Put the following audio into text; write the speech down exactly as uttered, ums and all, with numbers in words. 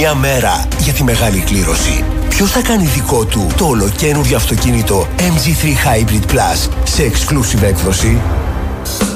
μία μέρα για τη μεγάλη κλήρωση. Ποιος θα κάνει δικό του το ολοκαίνουργιο αυτοκίνητο εμ τζι θρι Hybrid Plus σε exclusive έκδοση?